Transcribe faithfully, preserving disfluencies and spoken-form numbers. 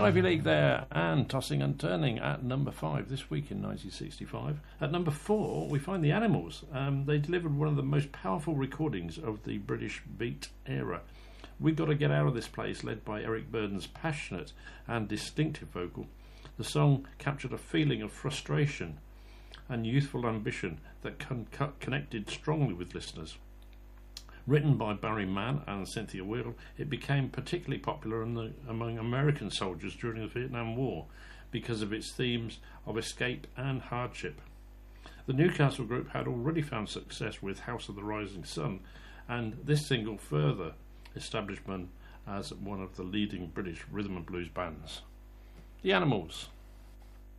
Ivy League there, and Tossing and Turning at number five this week in nineteen sixty-five. At number four, we find the Animals. Um, they delivered one of the most powerful recordings of the British beat era. We Gotta Get Out of This Place, led by Eric Burdon's passionate and distinctive vocal. The song captured a feeling of frustration and youthful ambition that con- connected strongly with listeners. Written by Barry Mann and Cynthia Weil, it became particularly popular in the, among American soldiers during the Vietnam War because of its themes of escape and hardship. The Newcastle group had already found success with House of the Rising Sun, and this single further established them as one of the leading British rhythm and blues bands. The Animals.